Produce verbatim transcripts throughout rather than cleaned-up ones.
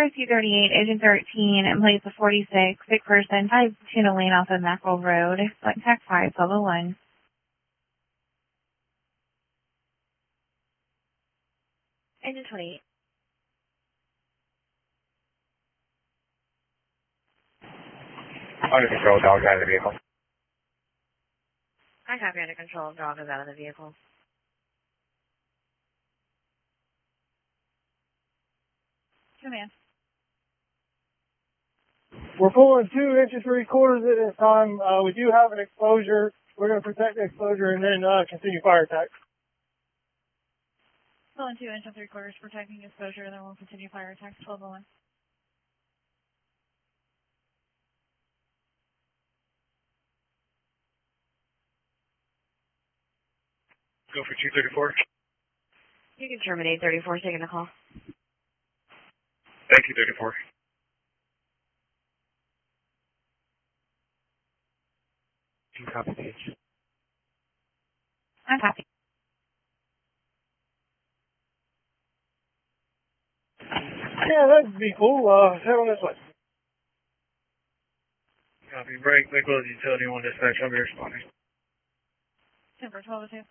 Rescue thirty-eight, Agent thirteen, and place of forty-six, sick person, five Tuna Lane off of Mackerel Road, select tax five, level one. Agent twenty-eight. Under control, dog out of the vehicle. I copy under control. Dog is out of the vehicle. Command. We're pulling two inches three quarters at this time. Uh, we do have an exposure. We're going to protect the exposure and then uh, continue fire attack. Pulling two inch and three quarters, protecting exposure, and then we'll continue fire attack, twelve oh one. Go for two thirty-four. You can terminate thirty-four, taking the call. Thank you, thirty-four. Two copy page. I'm happy. Yeah, that'd be cool. Uh, head on this way. Copy. Break. Make close utility one dispatch. I'll be responding. Timber twelve oh two.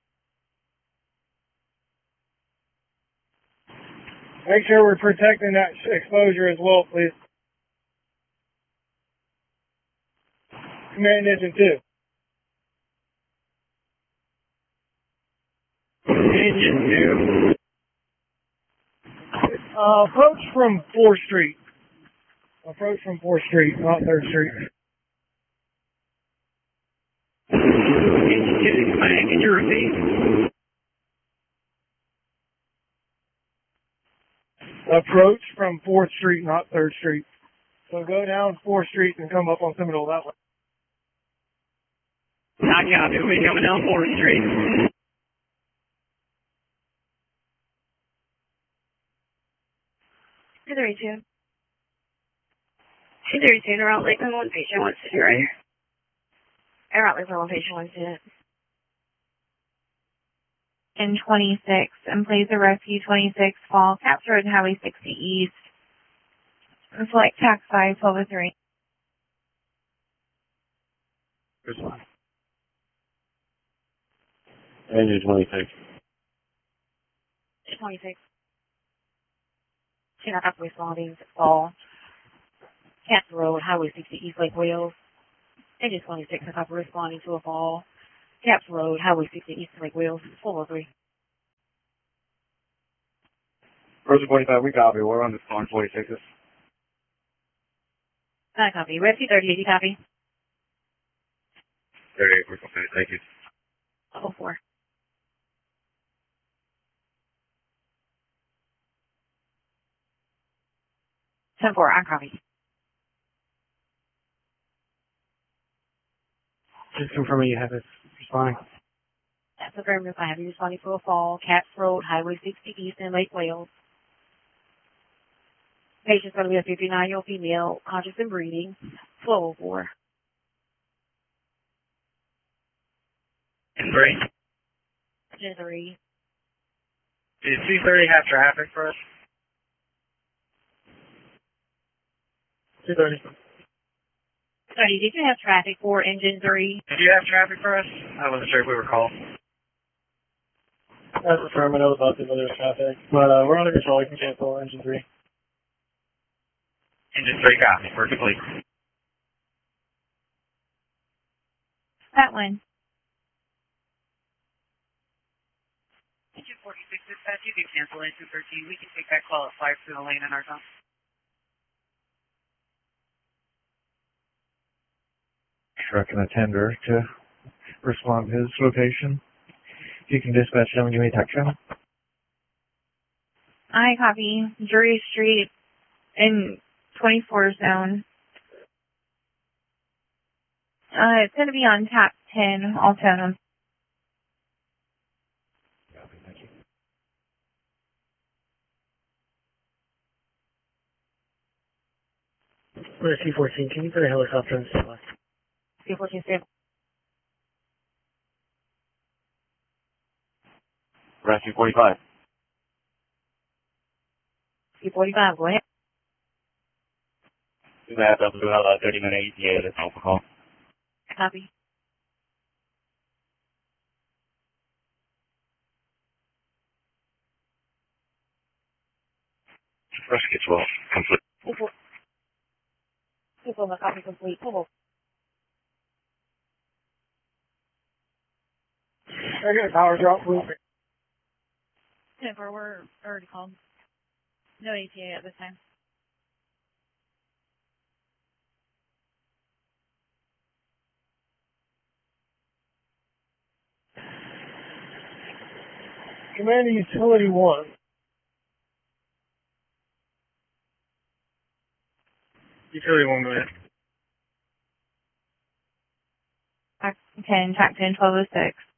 Make sure we're protecting that exposure as well, please. Command engine two. Engine two. Uh, approach from fourth Street. Approach from fourth Street, not third Street. Engine two, command. Can you repeat? Approach from fourth Street, not third Street. So go down fourth Street and come up on Seminole that way. I copy. We'll be coming down fourth Street. two thirty-two. two thirty-two, in route Lakeland one, patient one sitting right here. In route Lakeland one, patient one sitting. In twenty-six, and place of rescue twenty-six, fall, Caps Road, Highway sixty East. Select tax five, twelve oh three. Here's one. Engine twenty-six. twenty-six. Two and a half responding, fall. Caps Road, Highway sixty East, Lake Wales. Engine twenty-six, and half responding to a fall. Caps Road, Highway sixty East, Lake Wales, four oh three. Roger forty-five, we copy. We're on the phone forty-sixes. I copy. Rescue thirty-eight, you copy? thirty-eight, we're complete. Thank you. oh four. ten four, I copy. Just confirming you have this responding. That's a very much. I have you responding to a fall. Caps Road, Highway sixty East in Lake Wales. Patient's going to be a fifty-nine-year-old female, conscious and breathing, flow oh four. And three. Engine three. Did C thirty have traffic for us? two thirty. thirty, did you have traffic for engine three? Did you have traffic for us? I wasn't sure if we were called. That's the firm. I know about the other traffic. But uh, we're under control. You can cancel engine three. Engine three copy. We're complete. That one. Engine forty-six dispatch, you can cancel engine thirteen. We can take that call at five to the lane in our time. Truck and a tender to respond to his location. You can dispatch them and give me a text channel. I copy. Drury Street in twenty-four zone. Uh, it's going to be on tap ten, all ten of them. Copy, thank you. We're at C fourteen. Can you put a helicopter in the spot? C fourteen stable. Rescue forty-five. C forty-five, go ahead. That's up to about a thirty minute E T A. That's alpha call. Copy. First gets well complete. People, people, my copy complete. People. I get a power drop, please. ten four, we're already called. No E T A at this time. Command Utility one. Utility one, go ahead. ten, track ten, twelve oh six.